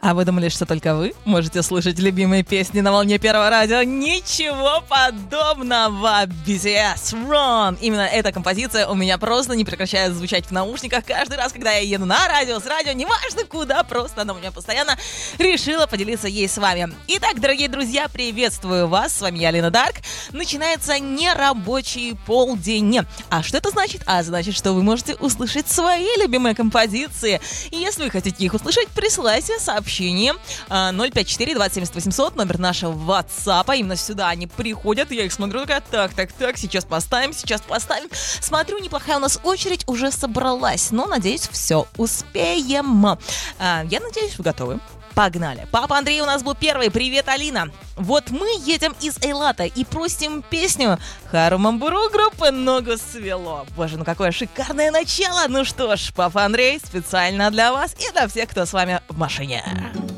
А вы думали, что только вы можете слышать любимые песни на волне Первого радио? Ничего подобного! BTS Run! Именно эта композиция у меня просто не прекращает звучать в наушниках каждый раз, когда я еду на радио, с радио, неважно куда, просто она у меня постоянно. Решила поделиться ей с вами. Итак, дорогие друзья, приветствую вас, с вами я, Лена Дарк. Начинается нерабочий полдень. А что это значит? А значит, что вы можете услышать свои любимые композиции. И если вы хотите их услышать, присылайте сообщение 054-270-800, номер нашего WhatsApp. Именно сюда они приходят. Я их смотрю, такая, так, сейчас поставим. Смотрю, неплохая у нас очередь уже собралась. Но, надеюсь, все успеем. Я надеюсь, вы готовы. Погнали. Папа Андрей у нас был первый. Привет, Алина. Вот мы едем из Эйлата и просим песню Хару Мамбуру группы «Ногу свело». Боже, ну какое шикарное начало. Ну что ж, Папа Андрей специально для вас и для всех, кто с вами в машине.